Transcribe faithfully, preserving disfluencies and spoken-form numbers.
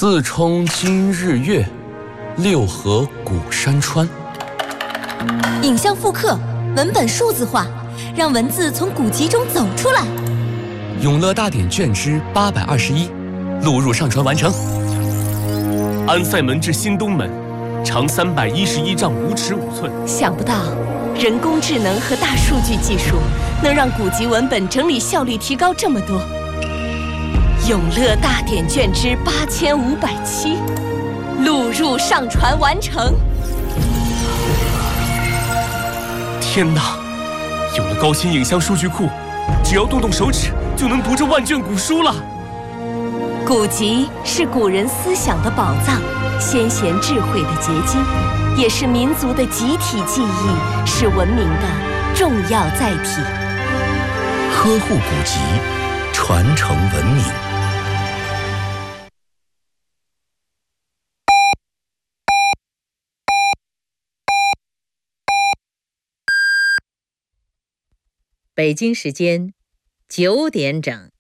四冲今日月，六合古山川。 影像复刻，文本数字化，让文字从古籍中走出来。 永乐大典卷之八百二十一，录入上传完成。 安塞门至新东门，长三百一十一丈五尺五寸。 想不到，人工智能和大数据技术能让古籍文本整理效率提高这么多。永乐大典卷之八千五百七，录入上传完成。 天哪！有了高清影像数据库，只要动动手指就能读这万卷古书了。 古籍是古人思想的宝藏，先贤智慧的结晶，也是民族的集体记忆，是文明的重要载体。 呵护古籍，传承文明。 北京时间九点整。